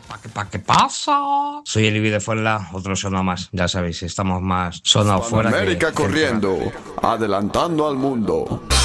¿Qué pasa? Soy el Ibi de Fuenla, otro sonado más. Ya sabéis, estamos más sonados fuera América que corriendo, adelantando al mundo.